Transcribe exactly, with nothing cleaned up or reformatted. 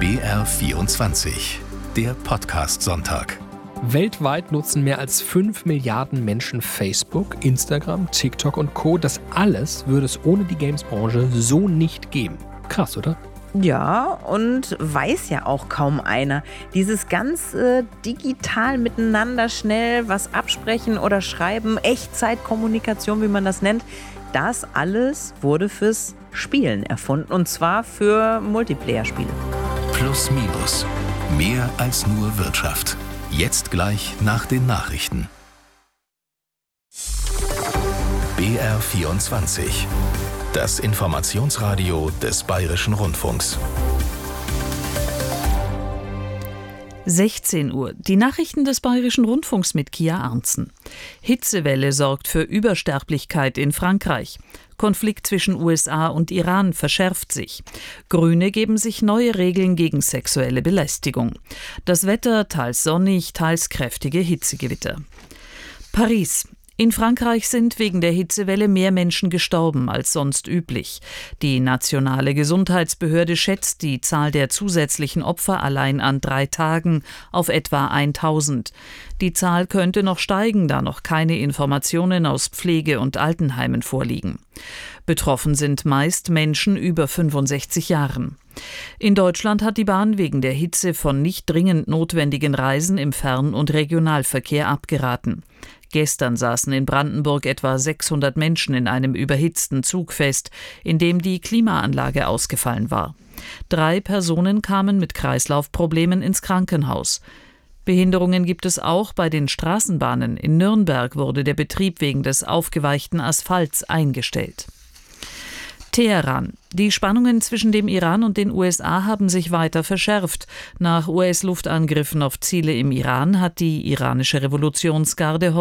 B R vierundzwanzig, der Podcast-Sonntag. Weltweit nutzen mehr als fünf Milliarden Menschen Facebook, Instagram, TikTok und Co. Das alles würde es ohne die Games-Branche so nicht geben. Krass, oder? Ja, und weiß ja auch kaum einer. Dieses ganz äh, digital miteinander schnell was absprechen oder schreiben, Echtzeitkommunikation, wie man das nennt, das alles wurde fürs Spielen erfunden, und zwar für Multiplayer-Spiele. Plus Minus. Mehr als nur Wirtschaft. Jetzt gleich nach den Nachrichten. B R vierundzwanzig. Das Informationsradio des Bayerischen Rundfunks. sechzehn Uhr. Die Nachrichten des Bayerischen Rundfunks mit Kia Arntzen. Hitzewelle sorgt für Übersterblichkeit in Frankreich. Konflikt zwischen U S A und Iran verschärft sich. Grüne geben sich neue Regeln gegen sexuelle Belästigung. Das Wetter teils sonnig, teils kräftige Hitzegewitter. Paris. In Frankreich sind wegen der Hitzewelle mehr Menschen gestorben als sonst üblich. Die nationale Gesundheitsbehörde schätzt die Zahl der zusätzlichen Opfer allein an drei Tagen auf etwa tausend. Die Zahl könnte noch steigen, da noch keine Informationen aus Pflege- und Altenheimen vorliegen. Betroffen sind meist Menschen über fünfundsechzig Jahren. In Deutschland hat die Bahn wegen der Hitze von nicht dringend notwendigen Reisen im Fern- und Regionalverkehr abgeraten. Gestern saßen in Brandenburg etwa sechshundert Menschen in einem überhitzten Zug fest, in dem die Klimaanlage ausgefallen war. Drei Personen kamen mit Kreislaufproblemen ins Krankenhaus. Behinderungen gibt es auch bei den Straßenbahnen. In Nürnberg wurde der Betrieb wegen des aufgeweichten Asphalts eingestellt. Teheran. Die Spannungen zwischen dem Iran und den U S A haben sich weiter verschärft. Nach U S-Luftangriffen auf Ziele im Iran hat die iranische Revolutionsgarde